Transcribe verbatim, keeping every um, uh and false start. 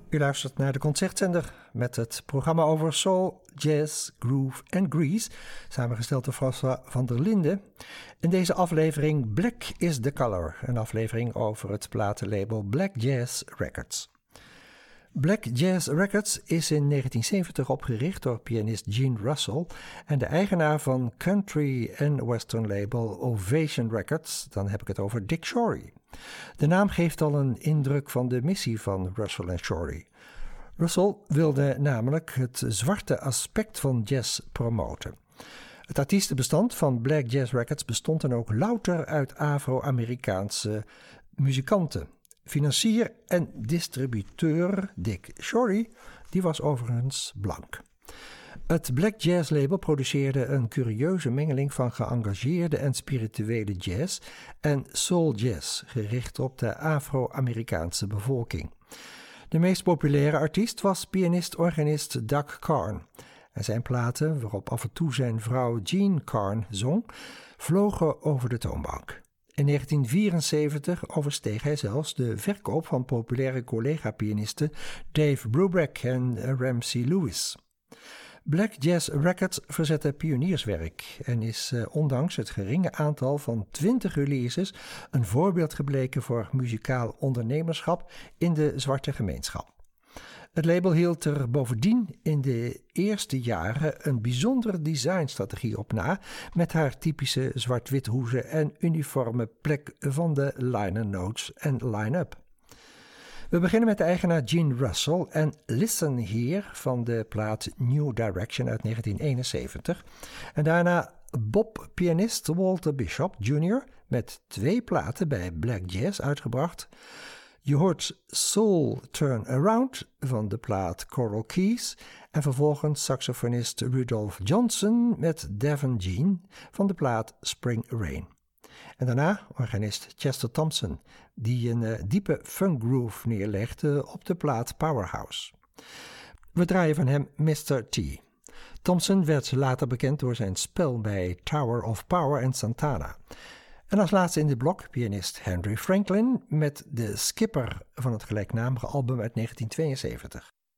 U luistert naar de Concertzender met het programma over soul, jazz, groove en grease, samengesteld door François van der Linden. In deze aflevering Black is the Color, een aflevering over het platenlabel Black Jazz Records. Black Jazz Records is in negentien zeventig opgericht door pianist Gene Russell en de eigenaar van country en western label Ovation Records, dan heb ik het over Dick Shorey. De naam geeft al een indruk van de missie van Russell en Shorey. Russell wilde namelijk het zwarte aspect van jazz promoten. Het artiestenbestand van Black Jazz Records bestond dan ook louter uit Afro-Amerikaanse muzikanten. Financier en distributeur Dick Shorey, die was overigens blank. Het Black Jazz label produceerde een curieuze mengeling van geëngageerde en spirituele jazz en soul jazz, gericht op de Afro-Amerikaanse bevolking. De meest populaire artiest was pianist-organist Doug Carn. En zijn platen, waarop af en toe zijn vrouw Jean Carn zong, vlogen over de toonbank. In negentien vierenzeventig oversteeg hij zelfs de verkoop van populaire collega-pianisten Dave Brubeck en Ramsey Lewis. Black Jazz Records verzette pionierswerk en is eh, ondanks het geringe aantal van twintig releases een voorbeeld gebleken voor muzikaal ondernemerschap in de zwarte gemeenschap. Het label hield er bovendien in de eerste jaren een bijzondere designstrategie op na met haar typische zwart-wit hoezen en uniforme plek van de liner notes en line-up. We beginnen met de eigenaar Gene Russell en Listen Here van de plaat New Direction uit negentien eenenzeventig. En daarna Bob-pianist Walter Bishop junior met twee platen bij Black Jazz uitgebracht. Je hoort Soul Turn Around van de plaat Coral Keys en vervolgens saxofonist Rudolph Johnson met Devon Gene van de plaat Spring Rain. En daarna organist Chester Thompson, die een uh, diepe funk groove neerlegde op de plaat Powerhouse. We draaien van hem mister T. Thompson werd later bekend door zijn spel bij Tower of Power en Santana. En als laatste in dit blok pianist Henry Franklin met de skipper van het gelijknamige album uit negentien tweeënzeventig.